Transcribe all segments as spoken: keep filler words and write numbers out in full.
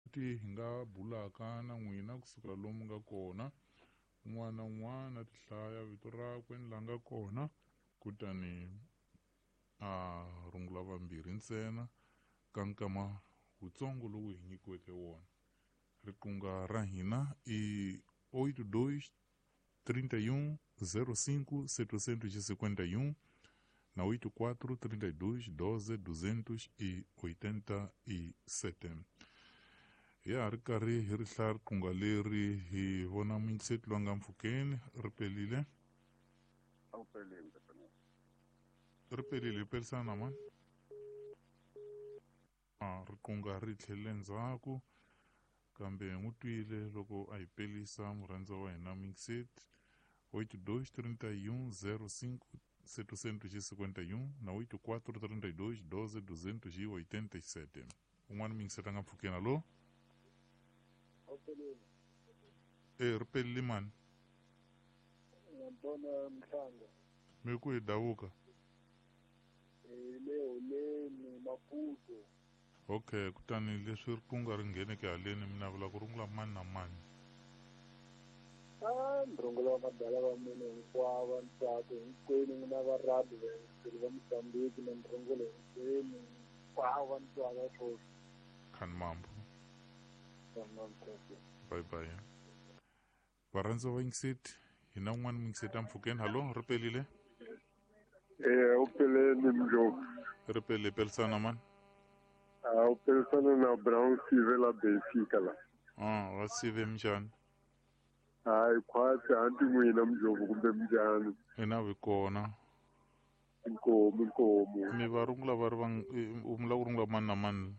ti hi nga bulaka na n'wina kusuka lomu nga kona. Un'wana na un'wana ti hlaya vito rakwe ni la nga kona, kutani a rungula vambirhi ntsena ka nkama wutsongo lowu hi nyikiweke wona. Riqunga ra hina i oito dois trinta e um zero cinco setecentos e cinquenta e um na oito quatro trinta e dois doze duzentos e oitenta e sete. Ya ri karhi hi ri hlaya riqunga leri hi vona mingiseti loyi nga mpfhukeni ri pelile. Ri pelile hi pelisana mani. Ah, riqunga ri tlhelele ndzhaku kambe n'wi twile loko a hi pelisa murhandziwa wa hina mingiseti. oito dois trinta e um zero cinco setecentos e cinquenta e um na oito quatro trinta e dois doze duzentos e oitenta e sete. Un'wana mingiseti a nga mpfhukeni. Alo? E ri pelile mani? Ngantona Mhlanga. Mi ku hi davuka? Le holeni Maputo. Okay, kutani leswi riqunga ri ngheneke haleni mi navela ku rungula mani na mani? Ah, ni rungula vadala va mina hinkwavo ntsako hinkwenu n'wina varhadi va Mozambique na ni rungula hinkwenu hinkwavo ntsako swoswi. Khani mambo. Bye bye. Varhandziwa va yingiseti hi na un'wana mingiseti a mpfhukeni. Halo, ri pelile? Eh, u peleni Mdlovu. Ri pelile, pelisana mani? Ah, u pelisana na Brown Sive la Benfica la. Ah, wa Sive minjhani? Hayi khwati anti n'wina Mdlovu kumbe minjhani? Hina vi kona. Inkomu inkomu. Mi va rungula va ri va u mi la ku rungula mani na mani?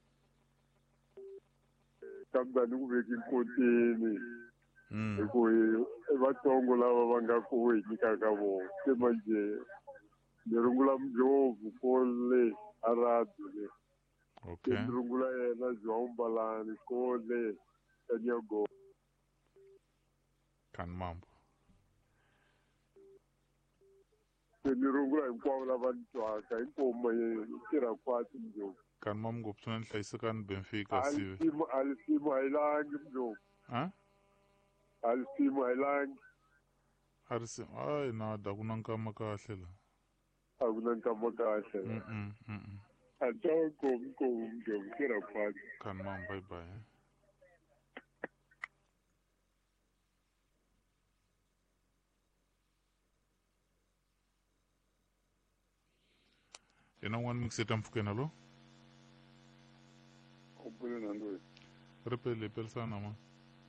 Kambe ni ku veki nkotini. Mm. Hikuva i vatsongo lava va nga ku hi nyikaka vona. Se manje ni rungula Mdlovu kole Arabia le. Okay. Ni rungula yena João Mbalani kole Kanyago. Khani mambo. Ni rungula hinkwavo lava ni twaka hinkwavo yi tirha kwati Mdlovu. Khani mambo ngopfu swinene, hlayisekani Benfica Sive. Alifimo alifimo hayilangi Mdlovu. Ha? Alifimo hayilangi. Harisi ay na da ku na nkama kahle la. A ku na nkama kahle. Mm mm mm. A tsawa nkomu nkomu Mdlovu tirha kwati. Khani mambo, bye bye. Yena un'wana mingiseti a mpfhukeni. Alo? U pele na ndoyi. Ri pelile, pelisana mani?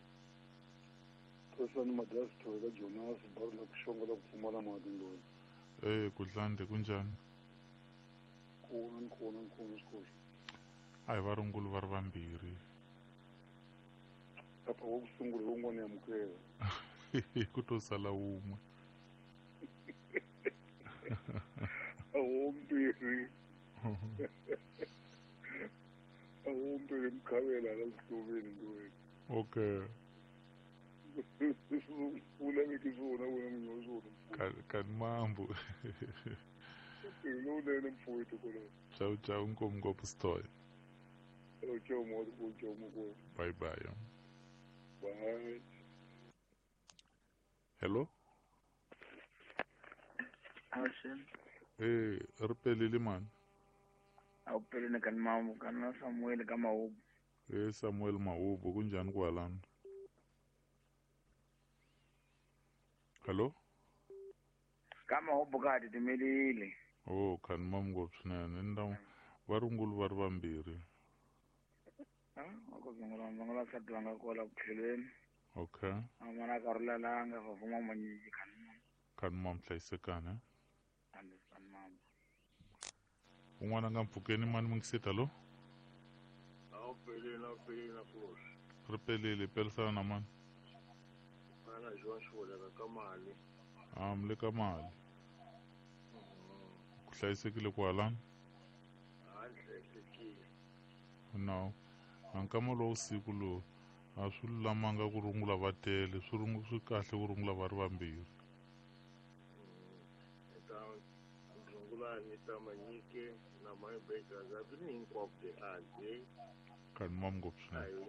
Tosani Madrasi Thola Jonas baro la kushongola kufumala mati ndoyi. Eh, Kudlande kunjani? Kona kona kona sikhohle. Hayi va runguli va ri vambirhi. Lapha wokusungula un'wana yamukela. Ku to sala wun'we. Awombirhi. Awombirhi mkhavela la sitoveni ndoyi. Okay. Ula mikizona wena mnyozona. Khani mambo. Lo nene mfowethu kola. Ciao ciao, nkomu ngopfu story. Ciao mo ko ciao mo ko. Bye bye. Bye. Hello? Awesome. Eh, ri pelile mani? A u pelile Khani mambo, kana Samuel ka Mahubu. Eh, Samuel Mahubu kunjani kwalana? Hello? Ka Mahubu ka titimelile. Oh, khani mambo ngopfu swinene. Ndawu va runguli va ri vambirhi. Ah, ako zungula zungula sa tlanga kola ku tlhelweni. Okay. Amana ka rulalanga fa fuma manyiki Khani mambo. Khani mambo, hlayisekani. Ande Khani mambo. Un'wana a nga mpfhukeni mani mingiseti. Alo? A u pelile na pelile na kola. Ri pelile, pelisana na mani? Ana João Shola ka mali. Ah, mi le ka mali. Ku hlayisekile kwalana? Hayi hlayisekile. No. Ankama lowu siku lowu a swi lulamanga ku rungula va tele, swi rungu swi kahle ku rungula va ri vambirhi. Eka rungula ni tamanyike na my breakers a bini hinkwavo de aje. Khani mambo ngopfu swinene.